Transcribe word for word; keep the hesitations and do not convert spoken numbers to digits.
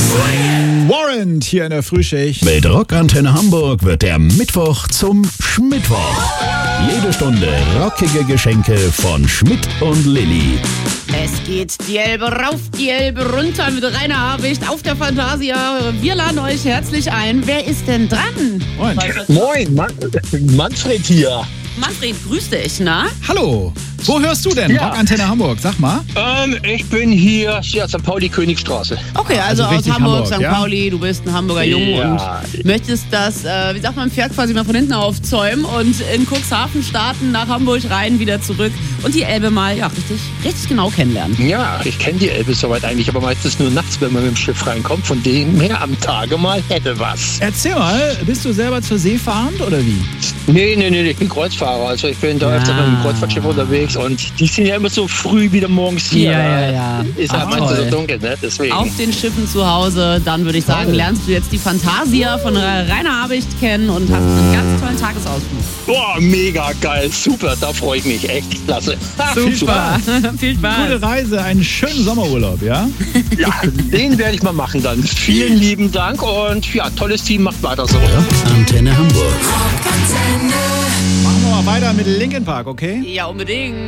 Warrant hier in der Frühschicht. Mit Rockantenne Hamburg wird der Mittwoch zum Schmittwoch. Jede Stunde rockige Geschenke von Schmidt und Lilly. Es geht die Elbe rauf, die Elbe runter mit Rainer Habicht auf der Fantasia. Wir laden euch herzlich ein. Wer ist denn dran? Moin. Moin, Man- Manfred hier. Manfred, grüß dich, na? Hallo. Wo hörst du denn? Ja. Rockantenne Hamburg, sag mal. Ähm, ich bin hier, ja, Sankt Pauli, Königstraße. Okay, also, Also aus richtig Hamburg, Hamburg, Sankt ja? Pauli, du bist ein Hamburger Junge Ja. und möchtest das, äh, wie sagt man, Pferd quasi mal von hinten aufzäumen und in Cuxhaven starten, nach Hamburg rein, wieder zurück und die Elbe mal, ja, richtig, richtig genau kennenlernen. Ja, ich kenne die Elbe soweit eigentlich, aber meistens nur nachts, wenn man mit dem Schiff reinkommt. Von dem her am Tage mal hätte was. Erzähl mal, bist du selber zur See fahrend oder wie? Nee, nee, nee, ich bin Kreuzfahrer. Also ich bin da Ja. öfter mit dem Kreuzfahrtschiff unterwegs und die sind ja immer so früh wieder morgens hier. Ja, Da ja, ja. Ist Ach, ja meistens toll. so dunkel, ne? Deswegen. Auf den Schiffen zu Hause, dann würde ich sagen, Toll. lernst du jetzt die Fantasia von Rainer Habicht kennen und hast einen ganz tollen Tagesausflug. Boah, mega geil. Super, da freue ich mich. Echt klasse. Viel Spaß. Viel Spaß. Gute Reise, einen schönen Sommerurlaub, ja? Ja, den werde ich mal machen dann. Vielen lieben Dank und ja, tolles Team, macht weiter so. Rockantenne Hamburg. Machen wir mal weiter mit Linkin Park, okay? Ja, unbedingt.